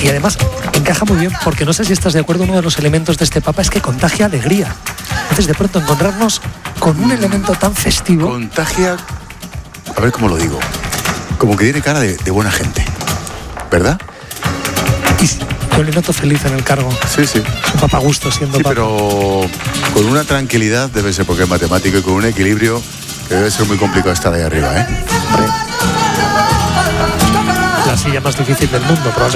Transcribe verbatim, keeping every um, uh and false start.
Y además encaja muy bien, porque no sé si estás de acuerdo, uno de los elementos de este Papa es que contagia alegría. Entonces de pronto encontrarnos con un elemento tan festivo... Contagia, a ver cómo lo digo, como que tiene cara de, de buena gente, ¿verdad? Y yo le noto feliz en el cargo. Sí, sí. Es un Papa a gusto siendo sí, Papa. Pero con una tranquilidad debe ser, porque es matemático, y con un equilibrio que debe ser muy complicado estar ahí arriba, ¿eh? La silla más difícil del mundo, probablemente.